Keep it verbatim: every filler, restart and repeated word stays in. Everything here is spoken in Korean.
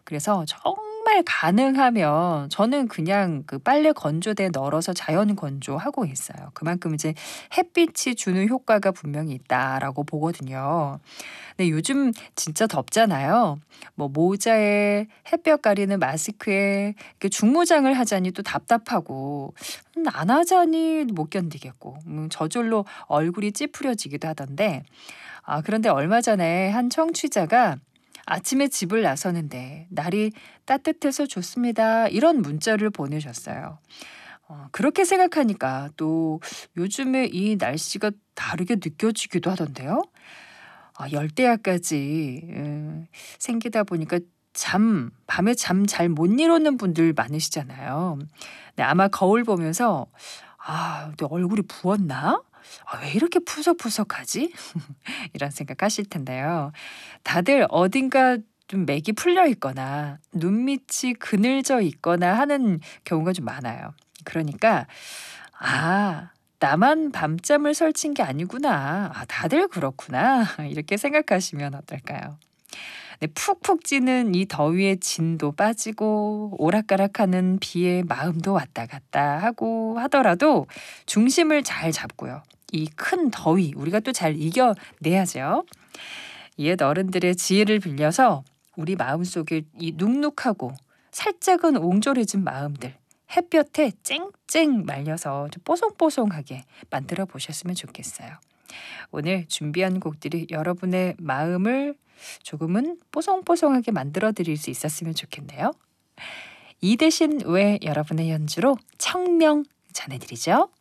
그래서 정말 가능하면 저는 그냥 그 빨래 건조대에 널어서 자연 건조하고 있어요. 그만큼 이제 햇빛이 주는 효과가 분명히 있다라고 보거든요. 근데 요즘 진짜 덥잖아요. 뭐 모자에 햇볕 가리는 마스크에 이렇게 중무장을 하자니 또 답답하고 음 안 하자니 못 견디겠고 음 저절로 얼굴이 찌푸려지기도 하던데 아 그런데 얼마 전에 한 청취자가 "아침에 집을 나서는데 날이 따뜻해서 좋습니다." 이런 문자를 보내셨어요. 어 그렇게 생각하니까 또 요즘에 이 날씨가 다르게 느껴지기도 하던데요. 아 열대야까지 음 생기다 보니까 잠 밤에 잠 잘 못 이루는 분들 많으시잖아요. 네 아마 거울 보면서 '아 내 얼굴이 부었나? 아 왜 이렇게 푸석푸석하지?' 이런 생각하실 텐데요. 다들 어딘가 좀 맥이 풀려 있거나 눈밑이 그늘져 있거나 하는 경우가 좀 많아요. 그러니까 '아 나만 밤잠을 설친 게 아니구나. 아 다들 그렇구나.' 이렇게 생각하시면 어떨까요? 네 푹푹 찌는 이 더위에 진도 빠지고 오락가락하는 비에 마음도 왔다 갔다 하고 하더라도 중심을 잘 잡고요. 이 큰 더위 우리가 또 잘 이겨내야죠. 옛 어른들의 지혜를 빌려서 우리 마음속에 이 눅눅하고 살짝은 옹졸해진 마음들 햇볕에 쨍쨍 말려서 좀 뽀송뽀송하게 만들어 보셨으면 좋겠어요. 오늘 준비한 곡들이 여러분의 마음을 조금은 뽀송뽀송하게 만들어 드릴 수 있었으면 좋겠네요. 이대신 왜 여러분의 연주로 청명 전해드리죠.